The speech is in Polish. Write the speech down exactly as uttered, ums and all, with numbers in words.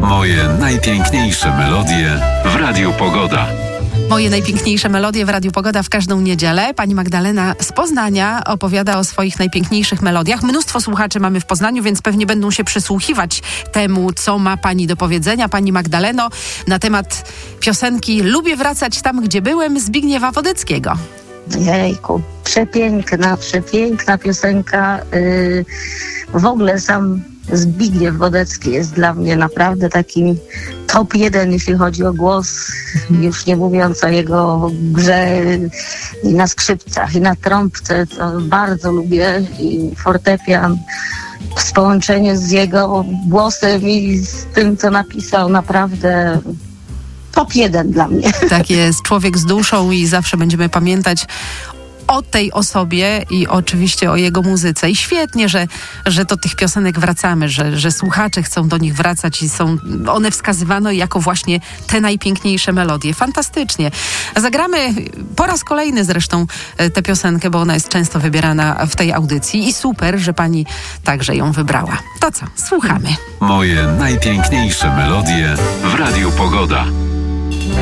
Moje najpiękniejsze melodie w Radiu Pogoda. Moje najpiękniejsze melodie w Radiu Pogoda w każdą niedzielę. Pani Magdalena z Poznania opowiada o swoich najpiękniejszych melodiach. Mnóstwo słuchaczy mamy w Poznaniu, więc pewnie będą się przysłuchiwać temu, co ma pani do powiedzenia. Pani Magdaleno, na temat piosenki Lubię wracać tam, gdzie byłem, Zbigniewa Wodeckiego. Jejku, przepiękna, przepiękna piosenka. Yy, w ogóle sam Zbigniew Wodecki jest dla mnie naprawdę takim top jeden, jeśli chodzi o głos, już nie mówiąc o jego grze i na skrzypcach, i na trąbce, to bardzo lubię, i fortepian w połączeniu z jego głosem i z tym, co napisał, naprawdę top jeden dla mnie. Tak jest, człowiek z duszą i zawsze będziemy pamiętać o tej osobie i oczywiście o jego muzyce. I świetnie, że, że do tych piosenek wracamy, że, że słuchacze chcą do nich wracać i są one wskazywane jako właśnie te najpiękniejsze melodie. Fantastycznie. Zagramy po raz kolejny zresztą tę piosenkę, bo ona jest często wybierana w tej audycji i super, że pani także ją wybrała. To co? Słuchamy. Moje najpiękniejsze melodie w Radiu Pogoda.